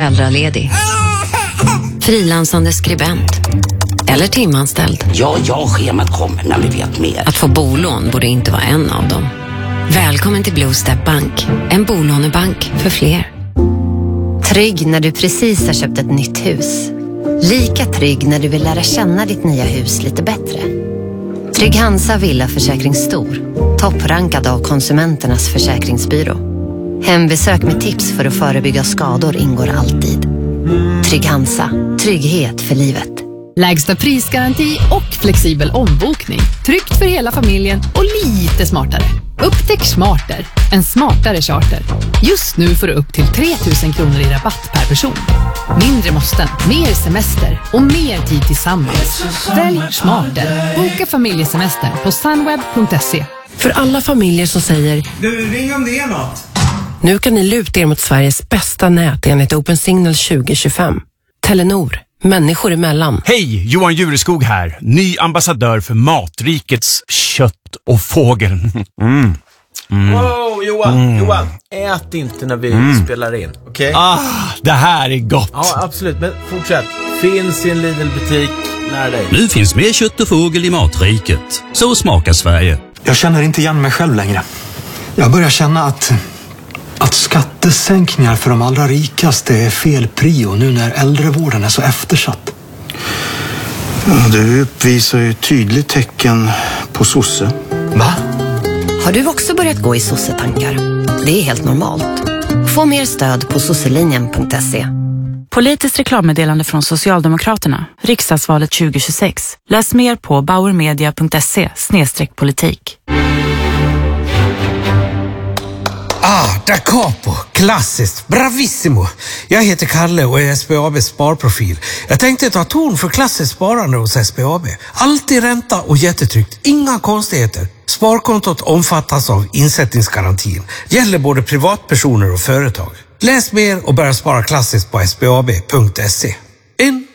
föräldraledig. Frilansande skribent. Eller timanställd. Ja, schemat kommer när vi vet mer. Att få bolån borde inte vara en av dem. Välkommen till Blue Step Bank. En bolånebank för fler. Trygg när du precis har köpt ett nytt hus. Lika trygg när du vill lära känna ditt nya hus lite bättre. Trygg Hansa Villaförsäkring Stor. Topprankad av Konsumenternas försäkringsbyrå. Hembesök med tips för att förebygga skador ingår alltid. Trygg Hansa. Trygghet för livet. Lägsta prisgaranti och flexibel ombokning. Tryggt för hela familjen och lite smartare. Upptäck Smarter, en smartare charter. Just nu får du upp till 3 000 kronor i rabatt per person. Mindre måsten, mer semester och mer tid tillsammans. Välj Smarter. Boka familjesemester på sunweb.se. För alla familjer som säger Du, ring om det är något. Nu kan ni luta er mot Sveriges bästa nät enligt Open Signal 2025. Telenor. Människor emellan. Hej, Johan Jureskog här. Ny ambassadör för Matrikets kött och fågel. Wow, Johan, ät inte när vi spelar in, okej? Det här är gott. Ja, absolut, men fortsätt. Finns i en Lidl-butik nära dig. Nu finns mer kött och fågel i Matriket. Så smakar Sverige. Jag känner inte igen mig själv längre. Jag börjar känna att skattesänkningar för de allra rikaste är fel prio nu när äldrevården är så eftersatt. Ja, du uppvisar ju tydligt tecken på sosse. Va? Har du också börjat gå i sossetankar? Det är helt normalt. Få mer stöd på sosselinjen.se. Politiskt reklammeddelande från Socialdemokraterna. Riksdagsvalet 2026. Läs mer på bauermedia.se/politik. Da capo, klassiskt, bravissimo. Jag heter Kalle och är SBABs sparprofil. Jag tänkte ta ton för klassiskt sparande hos SBAB. Alltid ränta och jättetryggt, inga konstigheter. Sparkontot omfattas av insättningsgarantin. Gäller både privatpersoner och företag. Läs mer och börja spara klassiskt på sbab.se. In